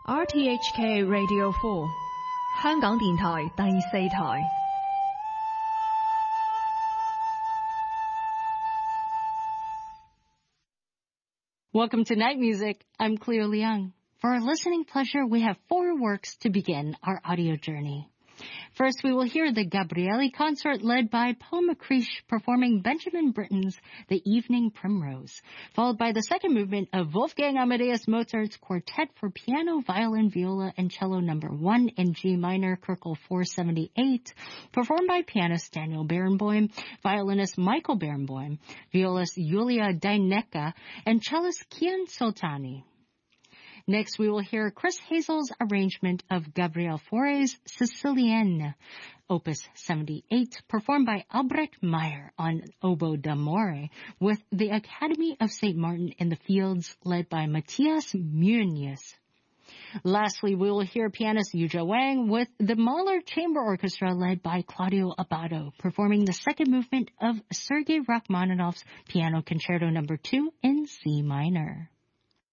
RTHK Radio 4香港電台第4台。 Welcome to Night Music. I'm Cleo Liang. For our listening pleasure, we have 4 works to begin our audio journey. First, we will hear the Gabrieli Consort led by Paul McCreish performing Benjamin Britten's The Evening Primrose, followed by the second movement of Wolfgang Amadeus Mozart's Quartet for Piano, Violin, Viola, and Cello No. 1 in G minor, Köchel 478, performed by pianist Daniel Barenboim, violinist Michael Barenboim, violist Yulia Dyneka, and cellist Kian Soltani. Next, we will hear Chris Hazel's arrangement of Gabriel Fauré's Sicilienne, Opus 78, performed by Albrecht Meyer on oboe d'amore, with the Academy of St. Martin in the Fields led by Matthias Meunius. Lastly, we will hear pianist Yuzha Wang with the Mahler Chamber Orchestra led by Claudio Abbado, performing the second movement of Sergei Rachmaninoff's Piano Concerto No. 2 in C minor.